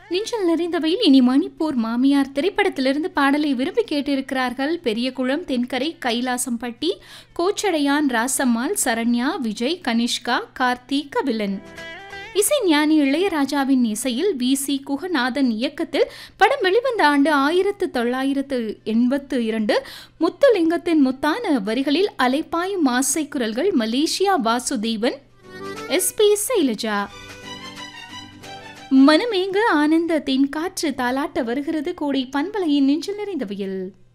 நெஞ்சில் நிறைந்தவையில் இனி மணிப்பூர் மாமியார் திரைப்படத்திலிருந்து பாடலை விரும்பி கேட்டிருக்கிறார்கள். பெரியகுளம், தென்கரை, கைலாசம்பட்டி, கோச்சடையான், ராசம்மாள், சரண்யா, விஜய், கனிஷ்கா, கார்த்திக், கபிலன். இசை ஞானி இளையராஜாவின் இசையில் வி.சி. குகநாதன் இயக்கத்தில் படம் வெளிவந்த ஆண்டு 1982. முத்துலிங்கத்தின் முத்தான வரிகளில் அலைப்பாயும் ஆசை குரல்கள் மலேசியா வாசுதேவன், எஸ்.பி. சைலஜா. மனமேங்க ஆனந்த தென் காற்று தாலாட்ட வருகிறது கோடை பண்பலையின் நெஞ்சில் நிறைந்தவையில்.